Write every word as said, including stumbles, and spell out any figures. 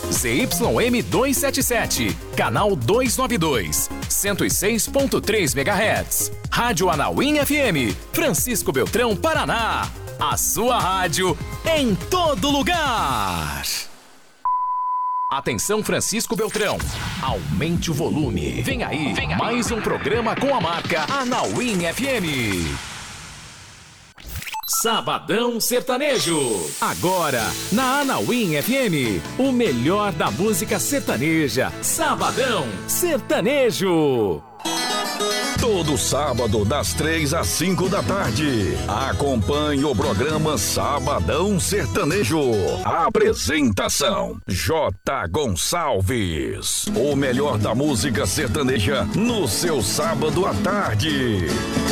Z Y M duzentos e setenta e sete, canal duzentos e noventa e dois, cento e seis ponto três megahertz. Rádio Anauim F M, Francisco Beltrão, Paraná. A sua rádio em todo lugar. Atenção, Francisco Beltrão. Aumente o volume. Vem aí, Vem aí. mais um programa com a marca Anauim F M. Sabadão Sertanejo. Agora, na Anauim F M, o melhor da música sertaneja. Sabadão Sertanejo. Todo sábado, das três às cinco da tarde. Acompanhe o programa Sabadão Sertanejo. Apresentação: J. Gonçalves. O melhor da música sertaneja no seu sábado à tarde.